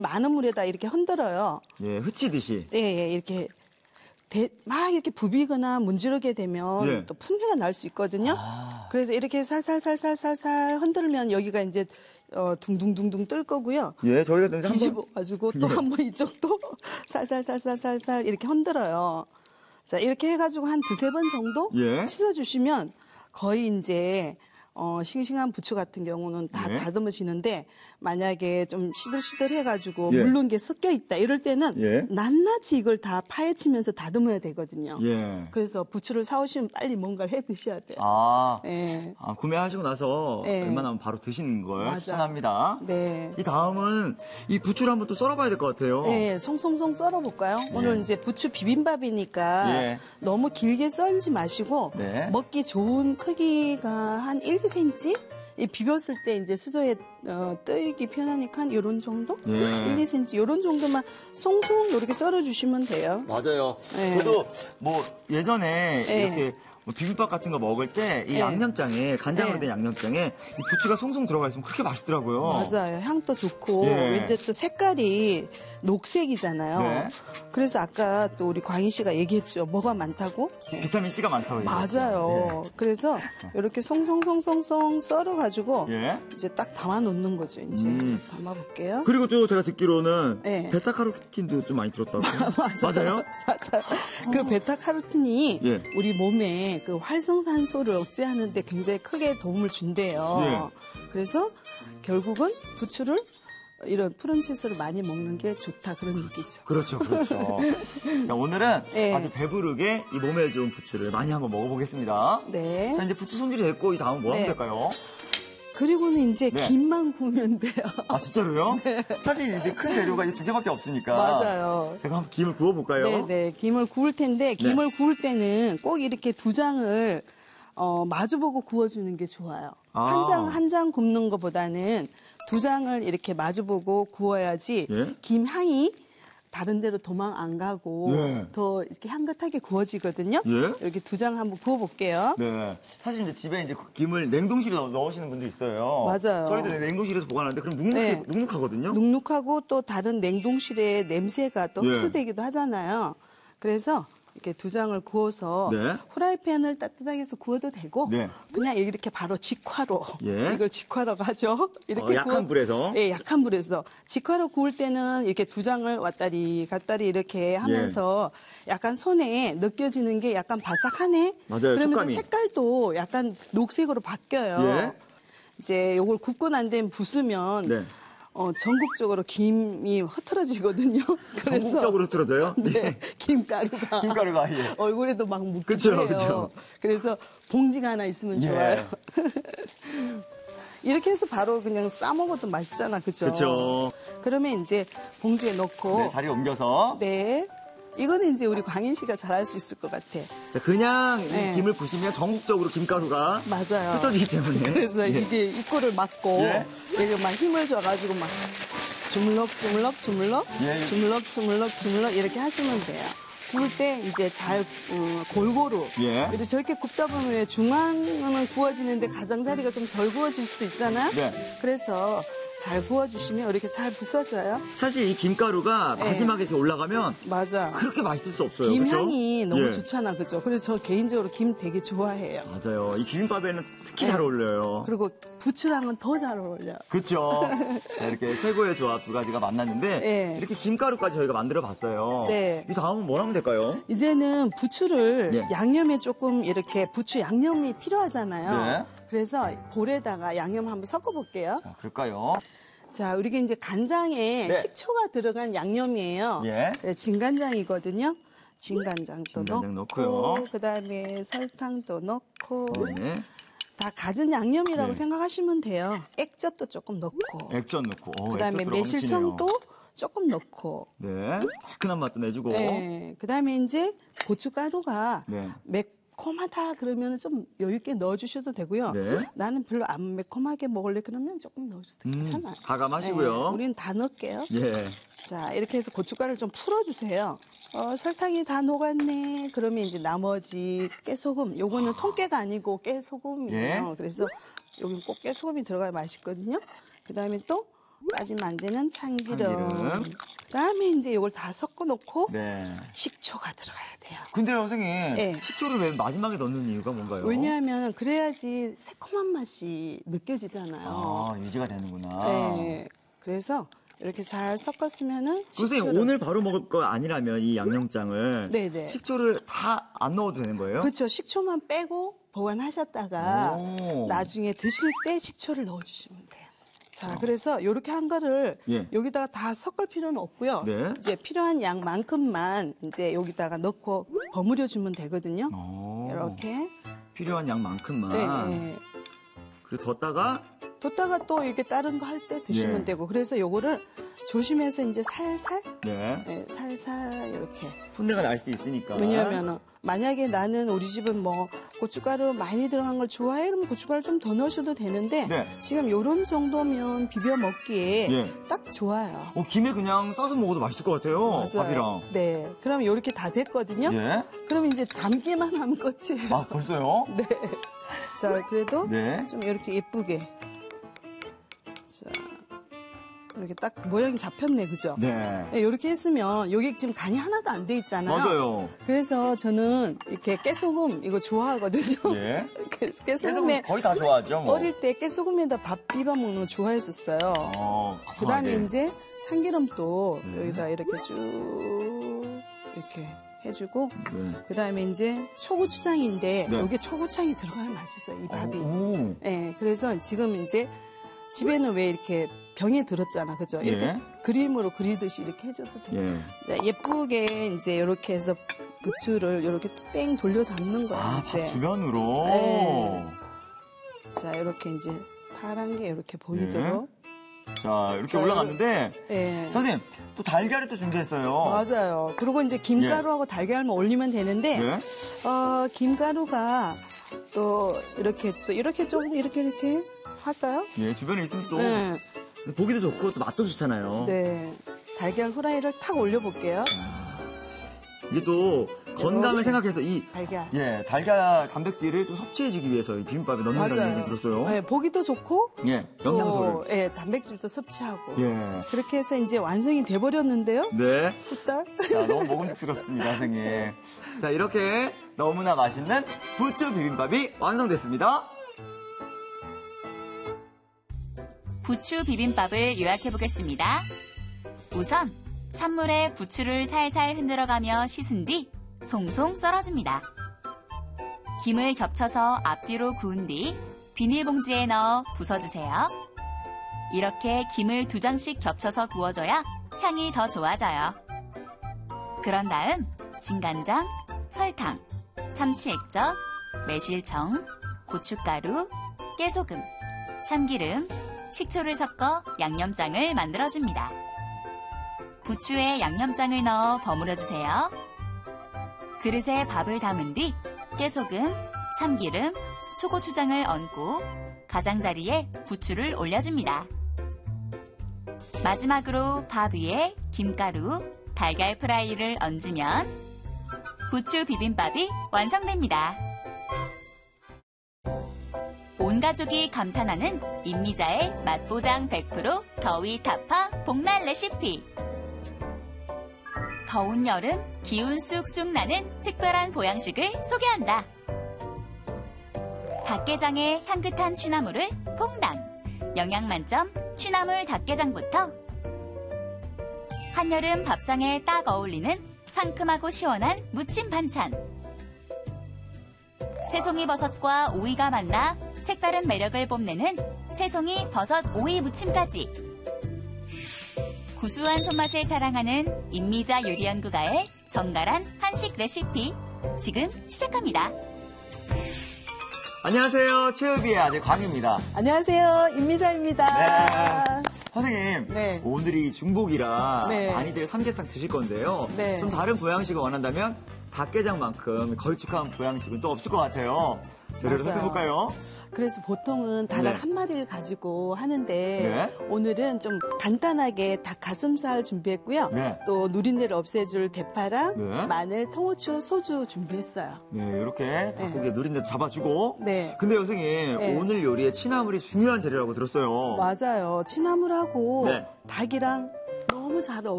많은 물에다 이렇게 흔들어요. 예, 흐치듯이. 예, 예, 이렇게 막 이렇게 부비거나 문지르게 되면 예. 또 풍미가 날 수 있거든요. 그래서 이렇게 살살살살살살 흔들면 여기가 이제 둥둥둥둥 뜰 거고요. 예, 저희가 한번 뒤집어가지고 또 한 번 이쪽도 살살살살살살 이렇게 흔들어요. 자, 이렇게 해가지고 한 두세 번 정도 예. 씻어주시면 거의 이제 싱싱한 부추 같은 경우는 다 예. 다듬어지는데 만약에 좀 시들시들해가지고 예. 물른 게 섞여 있다 이럴 때는 예. 낱낱이 이걸 다 파헤치면서 다듬어야 되거든요. 예. 그래서 부추를 사오시면 빨리 뭔가를 해 드셔야 돼요. 예. 구매하시고 나서 예. 웬만하면 바로 드시는 걸 맞아요. 추천합니다. 네. 이 다음은 이 부추를 한번 또 썰어봐야 될 것 같아요. 네, 송송송 썰어볼까요? 오늘 이제 부추 비빔밥이니까 예. 너무 길게 썰지 마시고 네. 먹기 좋은 크기가 한 1, 2cm? 이 비볐을 때 이제 수저에 뜨기 편하니까 이런 정도? 예. 1, 2cm 이런 정도만 송송 이렇게 썰어주시면 돼요. 맞아요. 네. 저도 뭐 예전에 네. 이렇게 뭐 비빔밥 같은 거 먹을 때 이 네. 양념장에 간장으로 네. 된 양념장에 이 부추가 송송 들어가 있으면 그렇게 맛있더라고요. 맞아요. 향도 좋고 예. 이제 또 색깔이 녹색이잖아요. 네. 그래서 아까 또 우리 광희 씨가 얘기했죠. 뭐가 많다고? 비타민 C가 많다고 맞아요. 그래서 이렇게 송송송송송 썰어가지고 예. 이제 딱 담아 놓는 거죠. 이제 담아볼게요. 그리고 또 제가 듣기로는 네. 베타카로틴도 좀 많이 들었다고. 맞아요? 맞아요. 그 베타카로틴이 예. 우리 몸에 그 활성산소를 억제하는데 굉장히 크게 도움을 준대요. 예. 그래서 결국은 부추를 이런 푸른 채소를 많이 먹는 게 좋다 그런 얘기죠. 그렇죠, 그렇죠. 자, 오늘은 네. 아주 배부르게 이 몸에 좋은 부추를 많이 한번 먹어보겠습니다. 네. 자, 이제 부추 손질이 됐고 이 다음 뭐 하면 네. 될까요? 그리고는 이제 네. 김만 구우면 돼요. 아, 진짜로요? 사실 이제 큰 재료가 이 두 개밖에 없으니까. 맞아요. 제가 한번 김을 구워볼까요? 네네. 김을 구울 텐데 김을 구울 때는 꼭 이렇게 두 장을 마주보고 구워주는 게 좋아요. 아. 한 장 굽는 것보다는 두 장을 이렇게 마주보고 구워야지 예? 김 향이 다른 데로 도망 안 가고 예. 더 이렇게 향긋하게 구워지거든요. 예? 이렇게 두 장 한번 구워볼게요. 네. 사실 이제 집에 이제 김을 냉동실에 넣으시는 분도 있어요. 맞아요. 저희도 냉동실에서 보관하는데 그럼 네. 눅눅하거든요. 눅눅하고 또 다른 냉동실의 냄새가 또 예. 흡수되기도 하잖아요. 그래서 이렇게 두 장을 구워서 네. 후라이팬을 따뜻하게 해서 구워도 되고 네. 그냥 이렇게 바로 직화로 예. 이걸 직화라고 하죠. 이렇게 약한 불에서. 예, 약한 불에서 직화로 구울 때는 이렇게 두 장을 왔다리 갔다리 이렇게 하면서 약간 손에 느껴지는 게 약간 바삭하네. 맞아요, 그러면서 식감이. 색깔도 약간 녹색으로 바뀌어요. 예. 이제 요걸 굽고 난 다음에 부수면 네. 전국적으로 김이 흐트러지거든요. 그래서 전국적으로 틀어져요? 네, 김가루가 김가루가, 예. 얼굴에도 막 묻기도 그쵸, 해요. 그쵸. 그래서 봉지가 하나 있으면 예. 좋아요. 이렇게 해서 바로 그냥 싸 먹어도 맛있잖아, 그죠? 그쵸. 그러면 이제 봉지에 넣고 네, 자리 옮겨서. 네. 이거는 이제 우리 광인 씨가 잘할 수 있을 것 같아. 자, 그냥 이 네. 김을 부시면 전국적으로 김가루가 맞아요. 흩어지기 때문에. 그래서 예. 이게 입구를 막고 예. 이게 막 힘을 줘가지고 막 주물럭 예. 주물럭 이렇게 하시면 돼요. 구울 때 이제 잘 골고루. 예. 그리고 저렇게 굽다 보면 왜 중앙은 구워지는데 가장자리가 좀 덜 구워질 수도 있잖아요. 네. 그래서 잘 구워주시면 이렇게 잘 부서져요. 사실 이 김가루가 네. 마지막에 이렇게 올라가면 맞아. 그렇게 맛있을 수 없어요. 김 그쵸? 향이 너무 예. 좋잖아, 그죠? 그래서 저 개인적으로 김 되게 좋아해요. 맞아요. 이 비빔밥에는 특히 네. 잘 어울려요. 그리고 부추랑은 더 잘 어울려요. 그렇죠. 이렇게 최고의 조합 두 가지가 만났는데 네. 이렇게 김가루까지 저희가 만들어 봤어요. 네. 이 다음은 뭘 하면 될까요? 이제는 부추를 예. 양념에 조금 이렇게 부추 양념이 필요하잖아요. 네. 그래서 볼에다가 양념 한번 섞어볼게요. 자, 그럴까요? 자, 우리가 이제 간장에 네. 식초가 들어간 양념이에요. 예. 그래서 진간장이거든요. 진간장도 진간장 넣고, 넣고요. 그다음에 설탕도 넣고, 네. 다 갖은 양념이라고 네. 생각하시면 돼요. 액젓도 조금 넣고, 액젓 넣고. 그다음에 액젓 들어가면 매실청도 진해요. 조금 넣고, 네. 달큰한 맛도 내주고. 네. 그다음에 이제 고춧가루가 네. 매콤하다 그러면 좀 여유 있게 넣어주셔도 되고요. 네. 나는 별로 안 매콤하게 먹을래 그러면 조금 넣으셔도 괜찮아요. 가감하시고요. 네, 우리는 다 넣을게요. 예. 자, 이렇게 해서 고춧가루를 좀 풀어주세요. 설탕이 다 녹았네. 그러면 이제 나머지 깨소금, 요거는 통깨가 아니고 깨소금이에요. 예. 그래서 여기 꼭 깨소금이 들어가야 맛있거든요. 그 다음에 또 빠지면 안 되는 참기름. 참기름. 그다음에 이제 이걸 다 섞어 놓고 네. 식초가 들어가야 돼요. 근데요, 선생님. 네. 식초를 왜 마지막에 넣는 이유가 뭔가요? 왜냐하면 그래야지 새콤한 맛이 느껴지잖아요. 아, 유지가 되는구나. 네. 그래서 이렇게 잘 섞었으면은 선생님, 오늘 바로 먹을 거 아니라면 이 양념장을 네네. 식초를 다 안 넣어도 되는 거예요? 그렇죠. 식초만 빼고 보관하셨다가 오. 나중에 드실 때 식초를 넣어주시면 돼요. 자, 그래서 이렇게 한 거를 예. 여기다가 다 섞을 필요는 없고요. 네. 이제 필요한 양만큼만 이제 여기다가 넣고 버무려 주면 되거든요. 오. 이렇게. 필요한 양만큼만. 네, 네. 그리고 뒀다가 뒀다가 또 이렇게 다른 거 할 때 드시면 예. 되고. 그래서 요거를 조심해서 이제 살살, 네. 네, 살살 이렇게. 풋내가 날 수 있으니까. 왜냐하면 만약에 나는 우리 집은 뭐 고춧가루 많이 들어간 걸 좋아해 그러면 고춧가루 좀 더 넣으셔도 되는데 네. 지금 요런 정도면 비벼 먹기에 예. 딱 좋아요. 김에 그냥 싸서 먹어도 맛있을 것 같아요. 맞아요. 밥이랑. 네. 그럼 요렇게 다 됐거든요. 예. 그럼 이제 담기만 하면 끝이에요. 아, 벌써요? 네. 자, 그래도 네. 좀 이렇게 예쁘게. 자, 이렇게 딱 모양이 잡혔네, 그죠? 네. 네, 이렇게 했으면 여기 지금 간이 하나도 안 돼 있잖아요. 맞아요. 그래서 저는 이렇게 깨소금 이거 좋아하거든요. 예. 깨소금에 깨소금 거의 다 좋아하죠. 뭐. 어릴 때 깨소금에다 밥 비벼 먹는 거 좋아했었어요. 그다음에 고소하게. 이제 참기름도 네. 여기다 이렇게 쭉 이렇게 해주고 네. 그다음에 이제 초고추장인데 네. 여기 초고추장이 들어가야 맛있어요. 이 밥이. 오. 네, 그래서 지금 이제 집에는 왜 이렇게 병에 들었잖아, 그죠? 이렇게 예. 그림으로 그리듯이 이렇게 해줘도 돼요. 예. 네, 예쁘게 이제 이렇게 해서 부추를 이렇게 뺑 돌려 담는 거예요. 아, 이제. 밥 주변으로. 네. 자, 이렇게 이제 파란 게 이렇게 보이도록. 자, 이렇게 자, 올라갔는데. 네. 선생님, 또 달걀을 또 준비했어요. 맞아요. 그리고 이제 김가루하고 달걀만 올리면 되는데, 네. 김가루가 또 이렇게 좀 이렇게 할까요? 예, 주변에 있으면 또 네. 보기도 좋고 또 맛도 좋잖아요. 네. 달걀 후라이를 탁 올려볼게요. 이게 또 건강을 이렇게. 생각해서 이 달걀. 예, 달걀 단백질을 또 섭취해주기 위해서 이 비빔밥에 넣는다는 얘기 들었어요. 네, 보기도 좋고, 예, 영양소를. 또, 예, 단백질도 섭취하고. 예. 그렇게 해서 이제 완성이 돼버렸는데요. 네. 후딱. 자, 너무 먹음직스럽습니다, 선생님. 자, 이렇게 너무나 맛있는 부추 비빔밥이 완성됐습니다. 부추 비빔밥을 요약해 보겠습니다. 우선 찬물에 부추를 살살 흔들어가며 씻은 뒤 송송 썰어줍니다. 김을 겹쳐서 앞뒤로 구운 뒤 비닐봉지에 넣어 부숴주세요. 이렇게 김을 2장씩 겹쳐서 구워줘야 향이 더 좋아져요. 그런 다음 진간장, 설탕, 참치액젓, 매실청, 고춧가루, 깨소금, 참기름, 식초를 섞어 양념장을 만들어줍니다. 부추에 양념장을 넣어 버무려주세요. 그릇에 밥을 담은 뒤 깨소금, 참기름, 초고추장을 얹고 가장자리에 부추를 올려줍니다. 마지막으로 밥 위에 김가루, 달걀 프라이를 얹으면 부추 비빔밥이 완성됩니다. 온 가족이 감탄하는 임미자의 맛보장 100% 더위 타파 복날 레시피. 더운 여름 기운 쑥쑥 나는 특별한 보양식을 소개한다. 닭게장에 향긋한 취나물을 퐁당. 영양 만점 취나물 닭게장부터 한여름 밥상에 딱 어울리는 상큼하고 시원한 무침 반찬. 새송이 버섯과 오이가 만나 색다른 매력을 뽐내는 새송이 버섯 오이 무침까지. 구수한 손맛을 자랑하는 임미자 요리연구가의 정갈한 한식 레시피 지금 시작합니다. 안녕하세요. 최우비의 아들 광입니다. 안녕하세요. 임미자입니다. 네. 선생님, 네. 오늘이 중복이라 네. 많이들 삼계탕 드실 건데요. 네. 좀 다른 보양식을 원한다면 닭게장만큼 걸쭉한 보양식은 또 없을 것 같아요. 재료를 맞아요. 살펴볼까요? 그래서 보통은 닭을 네. 한 마리를 가지고 하는데 네. 오늘은 좀 간단하게 닭 가슴살 준비했고요. 네. 또 누린내를 없애줄 대파랑 네. 마늘, 통후추, 소주 준비했어요. 네, 이렇게 닭고기에 누린내 잡아주고. 네. 근데 선생님, 네. 오늘 요리에 취나물이 중요한 재료라고 들었어요. 맞아요. 취나물하고 네. 닭이랑 너무 잘 어울려요.